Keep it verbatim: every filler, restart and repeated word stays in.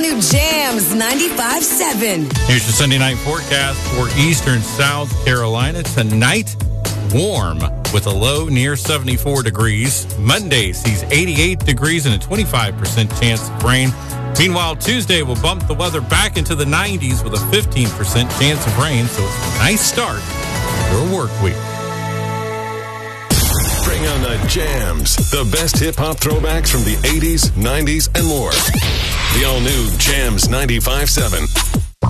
all-new Jams ninety-five seven. Here's your Sunday night forecast for eastern South Carolina. Tonight, warm with a low near seventy-four degrees. Monday sees eighty-eight degrees and a twenty-five percent chance of rain. Meanwhile, Tuesday will bump the weather back into the nineties with a fifteen percent chance of rain, so it's a nice start to your work week. Bring on the jams, the best hip-hop throwbacks from the eighties, nineties, and more. The all-new Jams ninety-five seven.